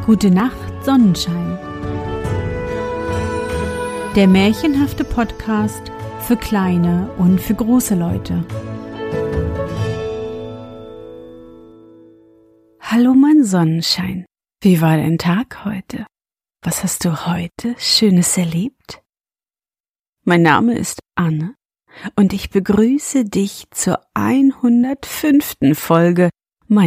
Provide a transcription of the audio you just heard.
Gute Nacht, Sonnenschein. Der märchenhafte Podcast für kleine und für große Leute. Hallo mein Sonnenschein, wie war dein Tag heute? Was hast du heute Schönes erlebt? Mein Name ist Anne und ich begrüße dich zur 105. Folge